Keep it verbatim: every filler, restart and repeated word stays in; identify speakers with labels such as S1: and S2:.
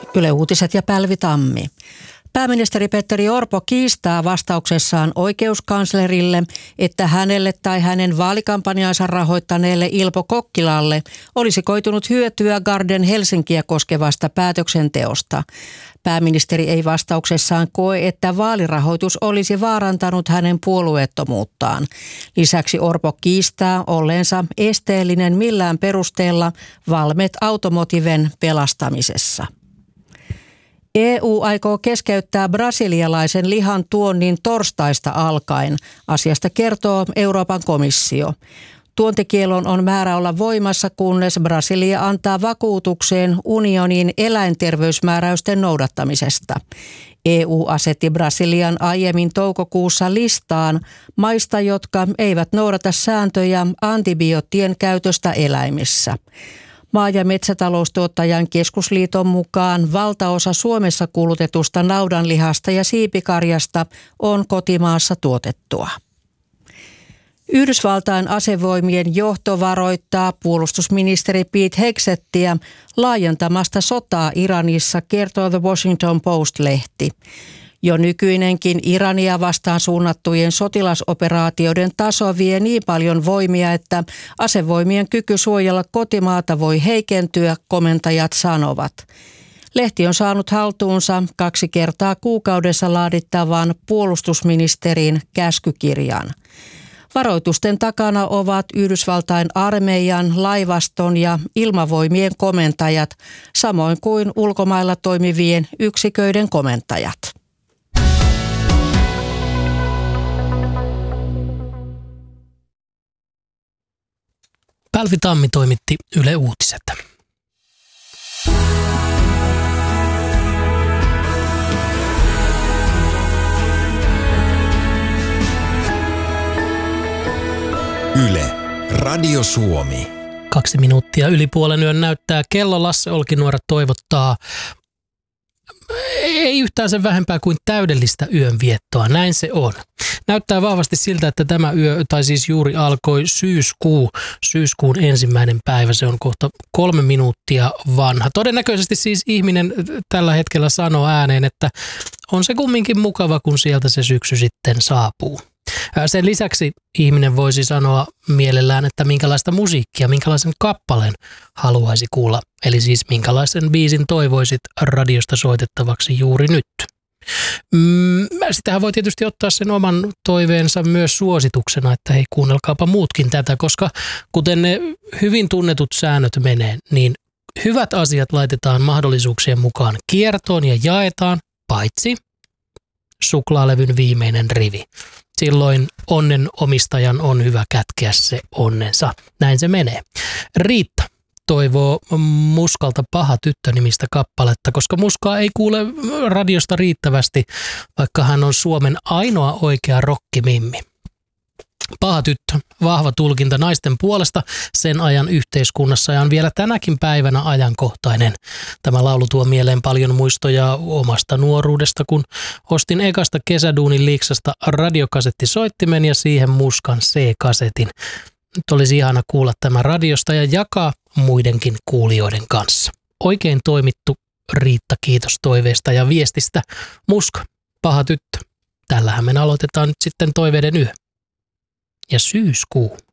S1: Yle Uutiset ja Päivi Tammi. Pääministeri Petteri Orpo kiistää vastauksessaan oikeuskanslerille, että hänelle tai hänen vaalikampanjansa rahoittaneelle Ilpo Kokkilalle olisi koitunut hyötyä Garden Helsinkiä koskevasta päätöksenteosta. Pääministeri ei vastauksessaan koe, että vaalirahoitus olisi vaarantanut hänen puolueettomuuttaan. Lisäksi Orpo kiistää olleensa esteellinen millään perusteella Valmet Automotiven pelastamisessa. E U aikoo keskeyttää brasilialaisen lihan tuonnin torstaista alkaen. Asiasta kertoo Euroopan komissio. Tuontikielon on määrä olla voimassa, kunnes Brasilia antaa vakuutukseen unionin eläinterveysmääräysten noudattamisesta. E U asetti Brasilian aiemmin toukokuussa listaan maista, jotka eivät noudata sääntöjä antibioottien käytöstä eläimissä. Maa- ja metsätaloustuottajan keskusliiton mukaan valtaosa Suomessa kulutetusta naudanlihasta ja siipikarjasta on kotimaassa tuotettua. Yhdysvaltain asevoimien johto varoittaa puolustusministeri Pete Hegsethtiä laajentamasta sotaa Iranissa, kertoo The Washington Post-lehti. Jo nykyinenkin Irania vastaan suunnattujen sotilasoperaatioiden taso vie niin paljon voimia, että asevoimien kyky suojella kotimaata voi heikentyä, komentajat sanovat. Lehti on saanut haltuunsa kaksi kertaa kuukaudessa laadittavan puolustusministerin käskykirjan. Varoitusten takana ovat Yhdysvaltain armeijan, laivaston ja ilmavoimien komentajat, samoin kuin ulkomailla toimivien yksiköiden komentajat.
S2: Päivi Tammi toimitti Yle Uutiset.
S3: Yle, Radio Suomi.
S2: Kaksi minuuttia yli puolen yön näyttää kello. Lasse Olkinuora toivottaa ei yhtään sen vähempää kuin täydellistä yönviettoa. Näin se on. Näyttää vahvasti siltä, että tämä yö, tai siis juuri alkoi syyskuu, syyskuun ensimmäinen päivä. Se on kohta kolme minuuttia vanha. Todennäköisesti siis ihminen tällä hetkellä sanoo ääneen, että on se kumminkin mukava, kun sieltä se syksy sitten saapuu. Sen lisäksi ihminen voisi sanoa mielellään, että minkälaista musiikkia, minkälaisen kappaleen haluaisi kuulla. Eli siis minkälaisen biisin toivoisit radiosta soitettavaksi juuri nyt. Mm, sitähän voi tietysti ottaa sen oman toiveensa myös suosituksena, että hei, kuunnelkaapa muutkin tätä, koska kuten ne hyvin tunnetut säännöt menee, niin hyvät asiat laitetaan mahdollisuuksien mukaan kiertoon ja jaetaan, paitsi suklaalevyn viimeinen rivi. Silloin onnen omistajan on hyvä kätkeä se onnensa. Näin se menee. Riitta toivoo Muskalta Paha tyttö -nimistä kappaletta, koska Muskaa ei kuule radiosta riittävästi, vaikka hän on Suomen ainoa oikea rokkimimmi. Paha tyttö, vahva tulkinta naisten puolesta sen ajan yhteiskunnassa ja on vielä tänäkin päivänä ajankohtainen. Tämä laulu tuo mieleen paljon muistoja omasta nuoruudesta, kun ostin ekasta kesäduunin Liiksasta radiokasettisoittimen ja siihen Muskan C-kasetin. Nyt olisi ihana kuulla tämä radiosta ja jakaa muidenkin kuulijoiden kanssa. Oikein toimittu, Riitta, kiitos toiveesta ja viestistä. Muska, Paha tyttö. Tällähän me aloitetaan nyt sitten toiveiden yö. Ja syyskuu